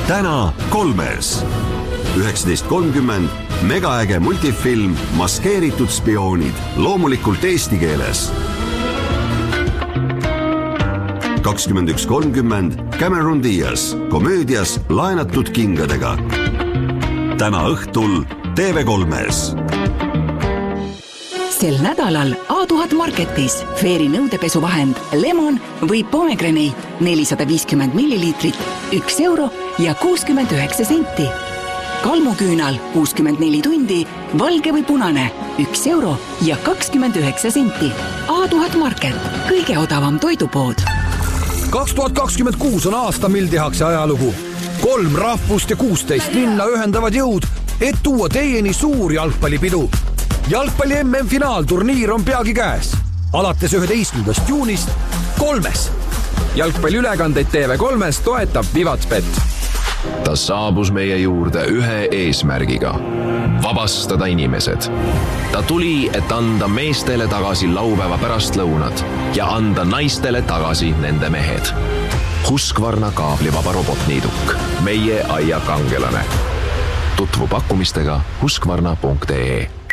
täna 3-s. 19.30 megaäge multifilm Maskeeritud spioonid, loomulikult eesti keeles. 21.30 Cameron Diaz, komöödias Laenatud kingadega. Täna õhtul TV3-s. Sel nädalal A1000 Marketis Fairy nõudepesuvahend Lemon või Pomegranate 450 milliliitrit, 1 euro ja 69 senti. Kalmuküünal 64 tundi, valge või punane, 1 euro ja 29 senti. A1000 Market, kõige odavam toidupood. 2026 on aasta, mil tehakse ajalugu. 3 rahvust ja 16 linna ühendavad jõud, et tuua teieni suur jalgpallipidu. Jalgpalli MM-finaalturniir on peagi käes. Alates 11. juunist 3-s. Jalgpalliülekandeid TV3-s toetab Vivatbet. Ta saabus meie juurde ühe eesmärgiga. Vabastada inimesed. Ta tuli, et anda meestele tagasi laupäeva pärastlõunad ja anda naistele tagasi nende mehed. Husqvarna kaablivaba robotniiduk. Meie aia kangelane. Tutvu pakkumistega husqvarna.ee.